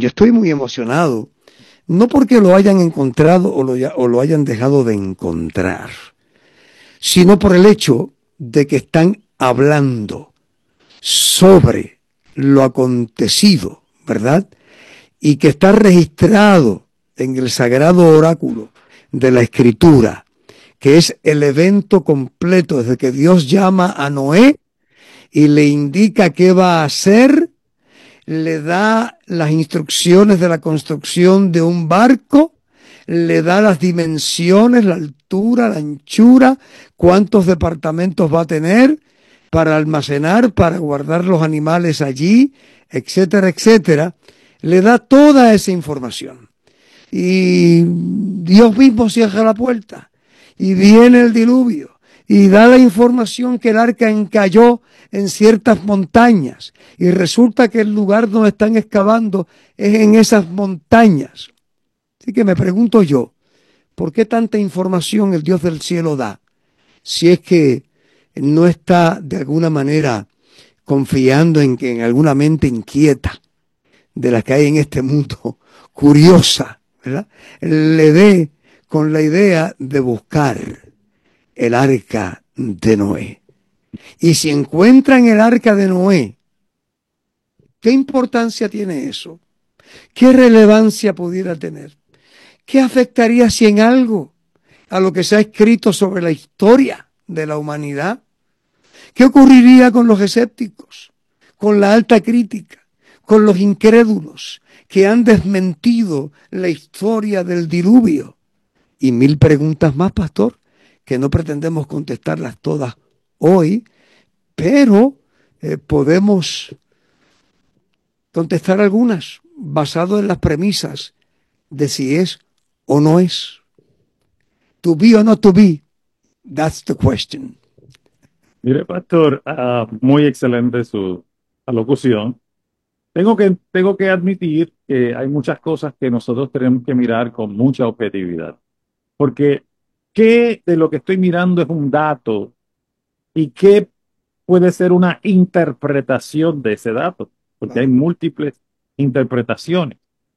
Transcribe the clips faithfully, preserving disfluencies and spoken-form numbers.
yo estoy muy emocionado, no porque lo hayan encontrado o lo, o lo hayan dejado de encontrar, sino por el hecho de que están hablando sobre lo acontecido, ¿verdad? Y que está registrado en el sagrado oráculo de la Escritura, que es el evento completo desde que Dios llama a Noé y le indica qué va a hacer, le da las instrucciones de la construcción de un barco, le da las dimensiones, la altura, la anchura, cuántos departamentos va a tener para almacenar, para guardar los animales allí, etcétera, etcétera. Le da toda esa información. Y Dios mismo cierra la puerta. Y viene el diluvio. Y da la información que el arca encalló en ciertas montañas. Y resulta que el lugar donde están excavando es en esas montañas. Así que me pregunto yo, ¿por qué tanta información el Dios del cielo da? Si es que no está de alguna manera confiando en que en alguna mente inquieta de las que hay en este mundo, curiosa, ¿verdad? Le dé con la idea de buscar el arca de Noé. Y si encuentran el arca de Noé, ¿qué importancia tiene eso? ¿Qué relevancia pudiera tener? ¿Qué afectaría si en algo a lo que se ha escrito sobre la historia de la humanidad? ¿Qué ocurriría con los escépticos, con la alta crítica, con los incrédulos que han desmentido la historia del diluvio? Y mil preguntas más, pastor, que no pretendemos contestarlas todas hoy, pero eh, podemos contestar algunas basado en las premisas de si es o no es. To be or not to be, that's the question. Mire, pastor, uh, muy excelente su alocución. Tengo que, tengo que admitir que hay muchas cosas que nosotros tenemos que mirar con mucha objetividad. Porque ¿qué de lo que estoy mirando es un dato y qué puede ser una interpretación de ese dato? Porque hay múltiples interpretaciones.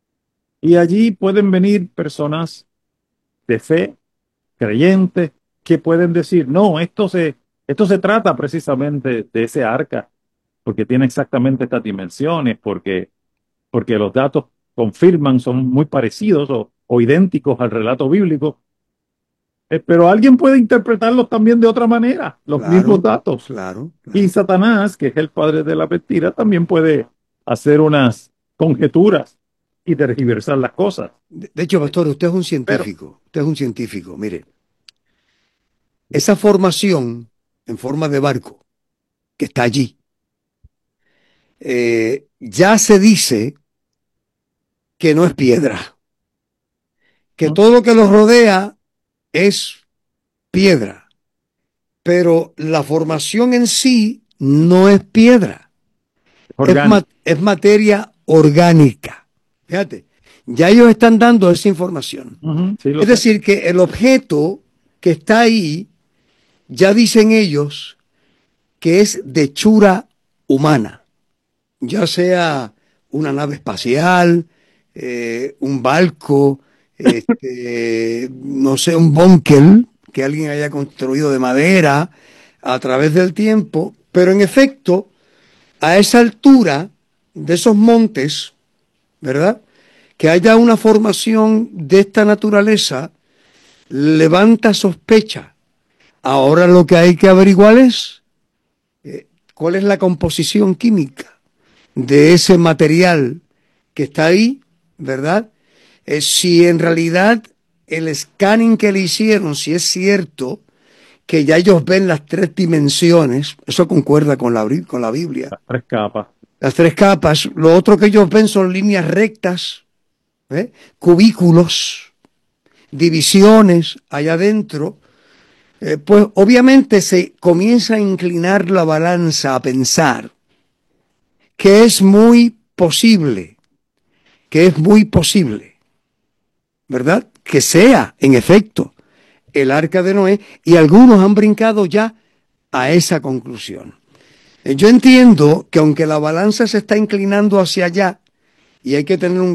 Y allí pueden venir personas de fe, creyentes, que pueden decir, no, esto se, esto se trata precisamente de ese arca, porque tiene exactamente estas dimensiones, porque, porque los datos confirman, son muy parecidos o, o idénticos al relato bíblico. Eh, pero alguien puede interpretarlos también de otra manera, los Claro, mismos datos. claro, claro. Y Satanás, que es el padre de la mentira, también puede hacer unas conjeturas y tergiversar las cosas. De, de hecho, pastor, usted es un científico, pero, usted es un científico, mire. Esa formación en forma de barco que está allí, eh, ya se dice que no es piedra, que ¿no? todo lo que los rodea es piedra, pero la formación en sí no es piedra, es, ma es materia orgánica. Fíjate, ya ellos están dando esa información. Uh-huh, sí, es sé. decir, que el objeto que está ahí, ya dicen ellos que es de hechura humana, ya sea una nave espacial, eh, un barco, este, no sé, un búnker que alguien haya construido de madera a través del tiempo, pero en efecto, a esa altura de esos montes, ¿verdad? Que haya una formación de esta naturaleza levanta sospecha. Ahora lo que hay que averiguar es eh, cuál es la composición química de ese material que está ahí, ¿verdad? Eh, si en realidad el scanning que le hicieron, si es cierto que ya ellos ven las tres dimensiones, eso concuerda con la, con la Biblia. Las tres capas. Las tres capas. Lo otro que ellos ven son líneas rectas, ¿eh? Cubículos, divisiones allá adentro. Eh, pues obviamente se comienza a inclinar la balanza a pensar que es muy posible, que es muy posible, ¿verdad? Que sea, en efecto, el arca de Noé, y algunos han brincado ya a esa conclusión. Eh, yo entiendo que aunque la balanza se está inclinando hacia allá, y hay que tener un